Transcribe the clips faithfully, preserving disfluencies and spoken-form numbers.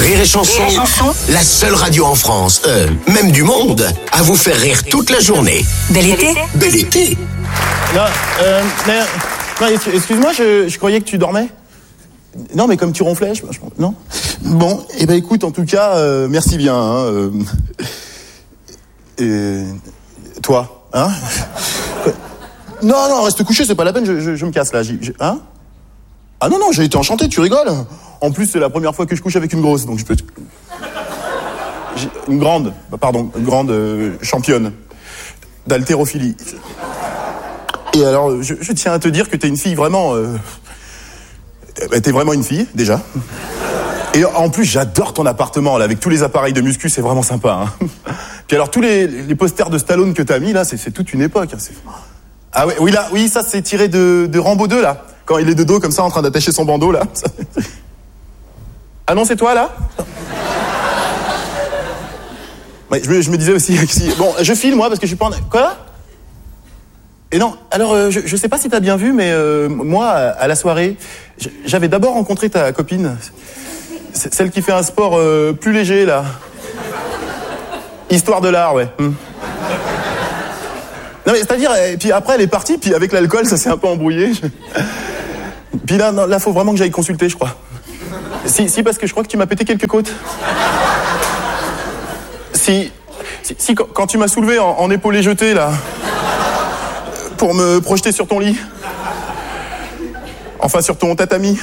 Rire et Chanson, Rire et Chanson, la seule radio en France, euh, même du monde, à vous faire rire toute la journée. Bel été. Bel été. Non, euh, mais, non, excuse-moi, je, je croyais que tu dormais. Non, mais comme tu ronflais, je, je, non. Bon, et eh ben écoute, en tout cas, euh, merci bien. Hein, euh, et toi, hein? Non, non, reste couché, c'est pas la peine, je, je, je me casse là. J'ai, j'ai, hein? Ah non, non, j'ai été enchanté, tu rigoles. En plus, c'est la première fois que je couche avec une grosse, donc je peux. J'ai une grande, pardon, une grande euh, championne d'haltérophilie. Et alors, je, je tiens à te dire que t'es une fille vraiment. Euh, t'es vraiment une fille, déjà. Et en plus, j'adore ton appartement, là, avec tous les appareils de muscu, c'est vraiment sympa. Hein. Puis alors, tous les, les posters de Stallone que t'as mis, là, c'est, c'est toute une époque. Hein, c'est... Ah ouais, oui, là, oui, ça, c'est tiré de, de Rambo deux, là. Quand il est de dos, comme ça, en train d'attacher son bandeau, là. Ah non, c'est toi, là? Ouais, je me, je me disais aussi... Si... Bon, je file, moi, parce que je suis pas en... Quoi? Et non, alors, euh, je, je sais pas si t'as bien vu, mais euh, moi, à, à la soirée, j'avais d'abord rencontré ta copine. C'est celle qui fait un sport euh, plus léger, là. Histoire de l'art, ouais. Hum. Non, mais c'est-à-dire, et puis après, elle est partie, puis avec l'alcool, ça s'est un peu embrouillé. Puis là, non, là, faut vraiment que j'aille consulter, je crois. Si, si, parce que je crois que tu m'as pété quelques côtes. Si, si, si quand, quand tu m'as soulevé en, en épaulé jeté, là, pour me projeter sur ton lit. Enfin, sur ton tatami.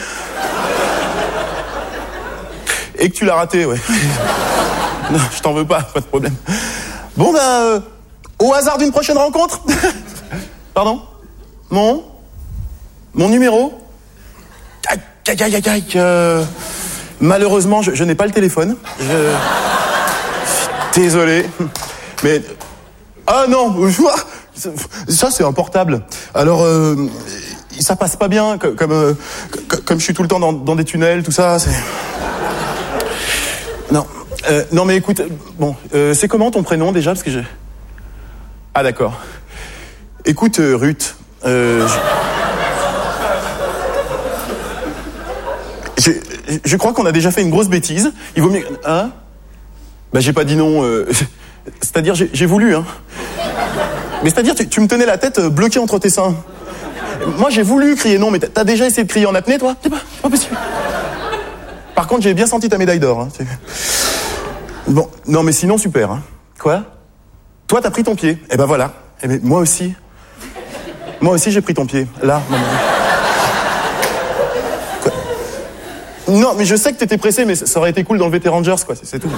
Et que tu l'as raté, ouais. Non, je t'en veux pas, pas de problème. Bon, bah, euh, au hasard d'une prochaine rencontre. Pardon? Mon? Mon numéro? Aïe, aïe, aïe, aïe, aïe. Euh, malheureusement, je, je n'ai pas le téléphone. Je... Désolé. Mais... Ah non, je vois... Ça, c'est un portable. Alors, euh, ça passe pas bien, comme, comme, euh, comme je suis tout le temps dans, dans des tunnels, tout ça, c'est... Non, euh, non mais écoute, bon, euh, c'est comment ton prénom déjà, parce que j'ai... Ah d'accord. Écoute, euh, Ruth, euh, je... Je, je crois qu'on a déjà fait une grosse bêtise. Il vaut mieux... Hein? Bah j'ai pas dit non, euh... c'est-à-dire j'ai, j'ai voulu, hein. Mais c'est-à-dire, tu, tu me tenais la tête bloquée entre tes seins. Moi, j'ai voulu crier non, mais t'as, t'as déjà essayé de crier en apnée, toi? C'est pas, pas possible. Par contre, j'ai bien senti ta médaille d'or. Hein. Bon, non, mais sinon, super. Hein. Quoi? Toi, t'as pris ton pied. Eh ben voilà. Eh ben, moi aussi. Moi aussi, j'ai pris ton pied. Là, maman. Quoi? Non, mais je sais que t'étais pressé, mais ça aurait été cool dans le V T Rangers, quoi. C'est, c'est tout.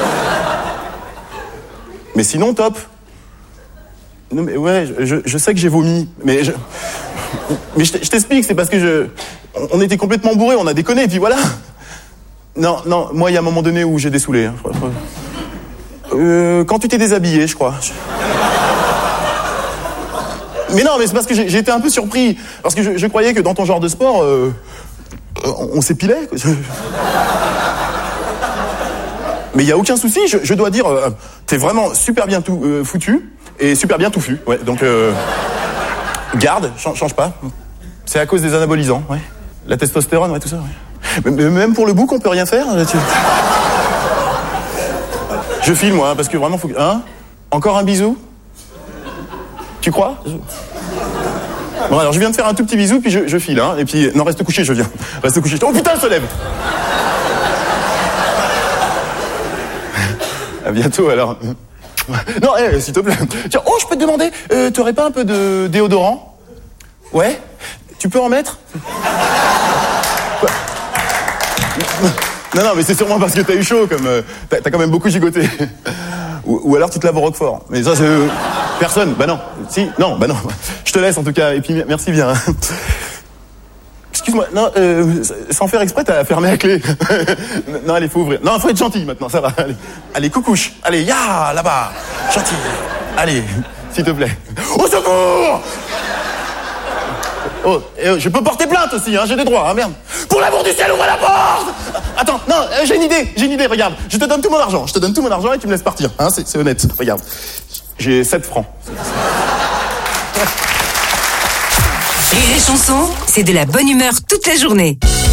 Mais sinon, top. Non mais ouais, je, je sais que j'ai vomi, mais je, mais je t'explique, c'est parce que je, on était complètement bourrés, on a déconné, et puis voilà. Non, non, moi il y a un moment donné où j'ai dessoulé. Hein. Euh, quand tu t'es déshabillé, je crois. Mais non, mais c'est parce que j'ai, j'ai été un peu surpris, parce que je, je croyais que dans ton genre de sport, euh, on, on s'épilait. Mais il y a aucun souci, je, je dois dire, euh, t'es vraiment super bien tout, euh, foutu. Et super bien touffu, ouais, donc euh, garde, change, change pas. C'est à cause des anabolisants, ouais. La testostérone, ouais, tout ça, ouais. Mais, mais même pour le bouc, on peut rien faire. Tu... Je file, moi, parce que vraiment, faut que... Hein? Encore un bisou? Tu crois? Bon, alors, je viens de faire un tout petit bisou, puis je, je file, hein. Et puis, non, reste couché, je viens. Reste couché. Oh putain, elle se lève! À bientôt, alors. Non, eh, s'il te plaît. Tiens, oh, je peux te demander, euh, tu aurais pas un peu de déodorant? Ouais? Tu peux en mettre? Quoi? Non, non, mais c'est sûrement parce que t'as eu chaud, comme... Euh, t'as, t'as quand même beaucoup gigoté. Ou, ou alors tu te laves au Roquefort. Mais ça, c'est... Euh, personne. Bah non. Si? Non, bah non. Je te laisse, en tout cas. Et puis, merci bien. Excuse-moi, non, euh, sans faire exprès, t'as fermé la clé. Non, allez, faut ouvrir. Non, faut être gentil maintenant, ça va. Allez, allez coucouche. Allez, ya, là-bas. Gentil. Allez, s'il te plaît. Au secours! Oh, et, je peux porter plainte aussi, hein, j'ai des droits, hein, merde. Pour l'amour du ciel, ouvre la porte! Attends, non, j'ai une idée, j'ai une idée, regarde. Je te donne tout mon argent, je te donne tout mon argent et tu me laisses partir, hein, c'est, c'est honnête, regarde. J'ai sept francs. Rire et Chanson, c'est de la bonne humeur toute la journée.